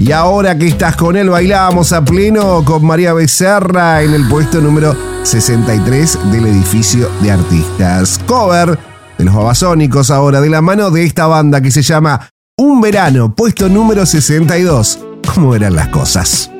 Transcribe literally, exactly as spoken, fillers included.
Y ahora que estás con él, bailábamos a pleno con María Becerra en el puesto número sesenta y tres del edificio de artistas. Cover de los Babasónicos ahora, de la mano de esta banda que se llama Un Verano, puesto número sesenta y dos. ¿Cómo eran las cosas?